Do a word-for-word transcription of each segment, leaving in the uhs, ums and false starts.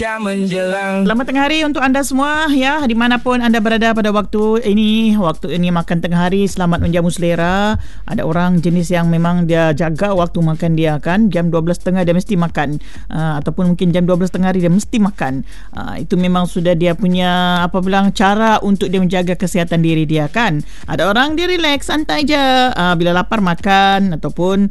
jam menjelang. Selamat tengah hari untuk anda semua ya, dimanapun anda berada pada waktu ini. Waktu ini makan tengah hari, selamat menjamu selera. Ada orang jenis yang memang dia jaga waktu makan dia kan, jam dua belas tiga puluh dia mesti makan, uh, ataupun mungkin jam dua belas tiga puluh hari dia mesti makan. uh, Itu memang sudah dia punya apa bilang cara untuk dia menjaga kesihatan diri dia kan. Ada orang dia relax, santai je, uh, bila lapar makan, ataupun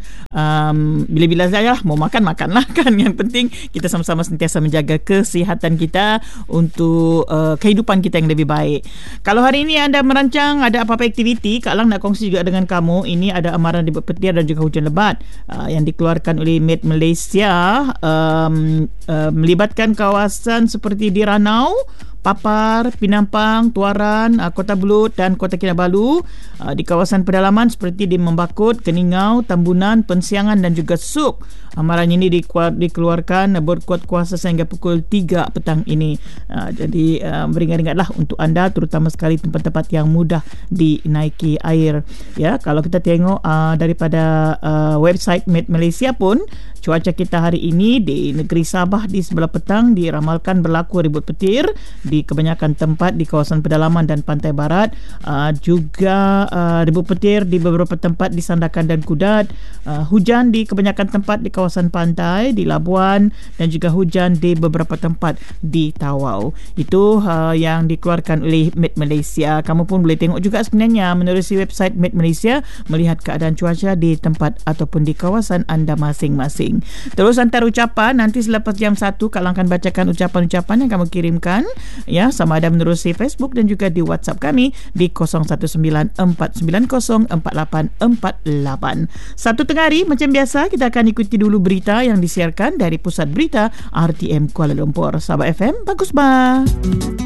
um, bila-bila saja mau makan, makanlah kan. Yang penting kita sama-sama sentiasa menjaga kesihatan kita untuk uh, kehidupan kita yang lebih baik. Kalau hari ini anda merancang ada apa-apa aktiviti, Kak Lang nak kongsi juga dengan kamu. Ini ada amaran ribut petir dan juga hujan lebat uh, yang dikeluarkan oleh Met Malaysia, um, uh, melibatkan kawasan seperti di Ranau, Papar, Pinampang, Tuaran, uh, Kota Belud dan Kota Kinabalu. Uh, di kawasan pedalaman seperti di Membakut, Keningau, Tambunan, Pensiangan dan juga Suk. Amaran ini dikeluarkan berkuat kuasa sehingga pukul tiga petang ini. Uh, jadi uh, beringat-ingatlah untuk anda, terutama sekali tempat-tempat yang mudah dinaiki air. Ya, kalau kita tengok uh, daripada uh, website Met Malaysia pun, cuaca kita hari ini di negeri Sabah di sebelah petang diramalkan berlaku ribut petir di kebanyakan tempat di kawasan pedalaman dan pantai barat. Uh, juga uh, ribut petir di beberapa tempat di Sandakan dan Kudat. Uh, hujan di kebanyakan tempat di kawasan pantai di Labuan dan juga hujan di beberapa tempat di Tawau. Itu uh, yang dikeluarkan oleh Met Malaysia. Kamu pun boleh tengok juga sebenarnya menerusi website Met Malaysia, melihat keadaan cuaca di tempat ataupun di kawasan anda masing-masing. Terus hantar ucapan, nanti selepas jam satu Kak Lang akan bacakan ucapan-ucapan yang kamu kirimkan ya, sama ada menerusi Facebook dan juga di WhatsApp kami di kosong satu sembilan empat sembilan kosong empat lapan empat lapan. Satu tengah hari macam biasa kita akan ikuti dulu berita yang disiarkan dari Pusat Berita R T M Kuala Lumpur. Sabah F M, bagus bah.